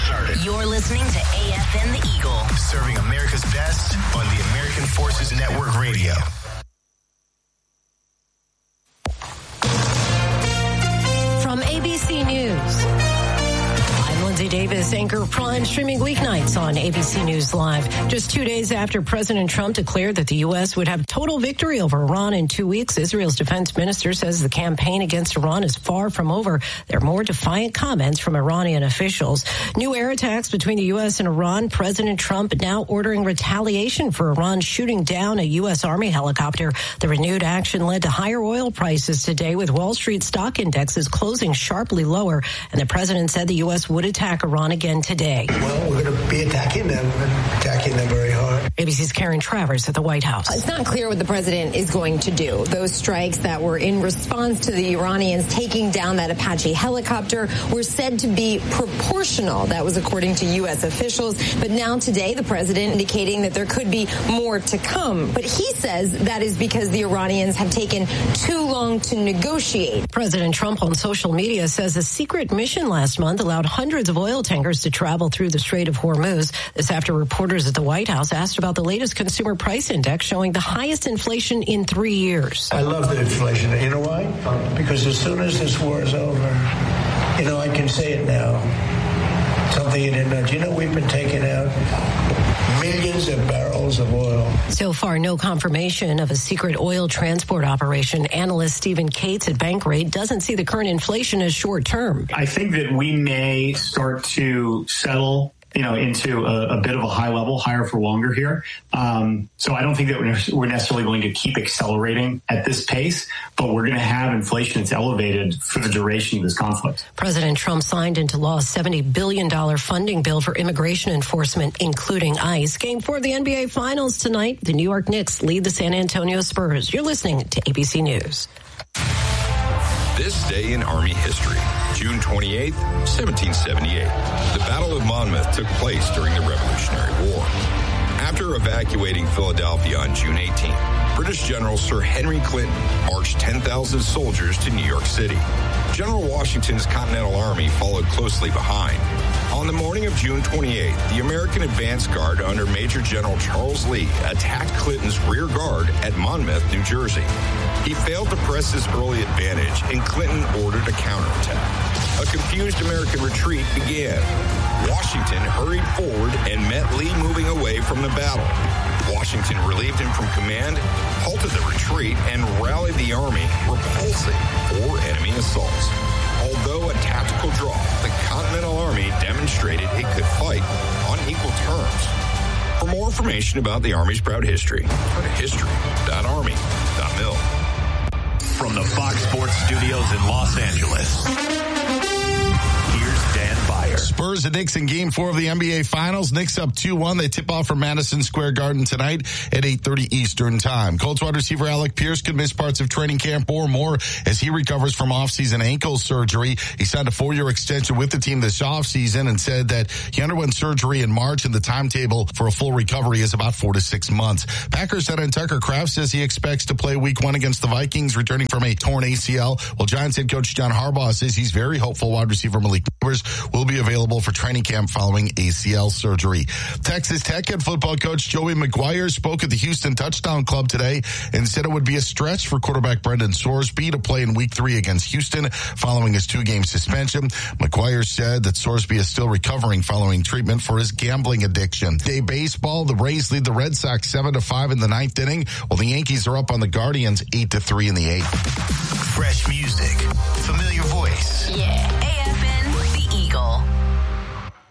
started. You're listening to AFN The Eagle. Serving America's best on the American Forces Network Radio. From ABC News, I'm Lindsay Davis, anchor Prime, streaming weeknights on ABC News Live. Just 2 days after President Trump declared that the U.S. would have total victory over Iran in 2 weeks, Israel's defense minister says the campaign against Iran is far from over. There are more defiant comments from Iranian officials. New air attacks between the U.S. and Iran. President Trump now ordering retaliation for Iran shooting down a U.S. Army helicopter. The renewed action led to higher oil prices today, with Wall Street stock indexes closing sharply lower. And the president said the U.S. would attack Iran again today. Well, we're going to be attacking them very hard. ABC's Karen Travers at the White House. It's not clear what the president is going to do. Those strikes that were in response to the Iranians taking down that Apache helicopter were said to be proportional. That was according to U.S. officials. But now today, the president indicating that there could be more to come. But he says that is because the Iranians have taken too long to negotiate. President Trump on social media says a secret mission last month allowed hundreds of oil tankers to travel through the Strait of Hormuz. This after reporters at the White House asked about the latest consumer price index showing the highest inflation in 3 years. I love the inflation. You know why? Because as soon as this war is over, I can say it now. Something you didn't know. We've been taking out millions of barrels of oil. So far, no confirmation of a secret oil transport operation. Analyst Stephen Cates at Bankrate doesn't see the current inflation as short term. I think that we may start to settle into a bit of a high level, higher for longer here. So I don't think that we're necessarily going to keep accelerating at this pace, but we're going to have inflation that's elevated for the duration of this conflict. President Trump signed into law a $70 billion funding bill for immigration enforcement, including ICE. Game 4 of the NBA Finals tonight. The New York Knicks lead the San Antonio Spurs. You're listening to ABC News. This day in Army history, June 28, 1778. The Battle of Monmouth took place during the Revolutionary War. After evacuating Philadelphia on June 18, British General Sir Henry Clinton marched 10,000 soldiers to New York City. General Washington's Continental Army followed closely behind. On the morning of June 28, the American advance guard under Major General Charles Lee attacked Clinton's rear guard at Monmouth, New Jersey. He failed to press his early advantage, and Clinton ordered a counterattack. A confused American retreat began. Washington hurried forward and met Lee moving away from the battle. Washington relieved him from command, halted the retreat, and rallied the army, repulsing 4 enemy assaults. Although a tactical draw, the Continental Army demonstrated it could fight on equal terms. For more information about the Army's proud history, go to history.army.mil. From the Fox Sports Studios in Los Angeles, here's Dan Byer. Spurs and Knicks in Game 4 of the NBA Finals. Knicks up 2-1. They tip off from Madison Square Garden tonight at 8:30 Eastern Time. Colts wide receiver Alec Pierce could miss parts of training camp or more as he recovers from offseason ankle surgery. He signed a 4-year extension with the team this offseason and said that he underwent surgery in March, and the timetable for a full recovery is about 4 to 6 months. Packers head end Tucker Kraft says he expects to play Week 1 against the Vikings, returning from a torn ACL, while Giants head coach John Harbaugh says he's very hopeful wide receiver Malik Neighbors will be available for training camp following ACL surgery. Texas Tech head football coach Joey McGuire spoke at the Houston Touchdown Club today and said it would be a stretch for quarterback Brendan Sorsby to play in Week 3 against Houston following his 2-game suspension. McGuire said that Sorsby is still recovering following treatment for his gambling addiction. Day baseball, the Rays lead the Red Sox 7-5 in the 9th inning, while the Yankees are up on the Guardians 8-3 in the 8th. Fresh music,